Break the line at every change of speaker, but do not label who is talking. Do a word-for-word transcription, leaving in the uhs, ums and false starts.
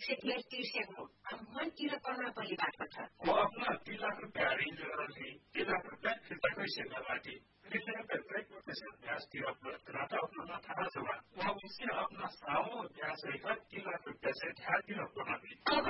से तेल तिर्सेको अब मन किन करना पड़ी बात था
वो अपना तीन लाख रुपया अरेंज कर रही तीन लाख रुपया फिर कैसे लगाती तीन लाख रुपया प्रतिशत ब्याज तीन कराता अपना था जमा वो उससे अपना सामो ब्याज रहेगा तीन लाख रुपया से ध्यान दिन अपना भी